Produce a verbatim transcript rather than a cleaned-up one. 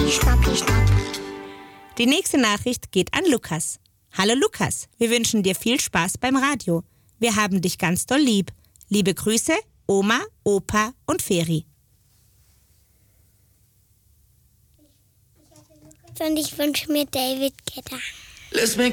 Schnappi, Schnappi, Schnapp. Die nächste Nachricht geht an Lukas. Hallo Lukas, wir wünschen dir viel Spaß beim Radio. Wir haben dich ganz doll lieb. Liebe Grüße, Oma, Opa und Feri. Und ich wünsche mir David Guetta. Lass mich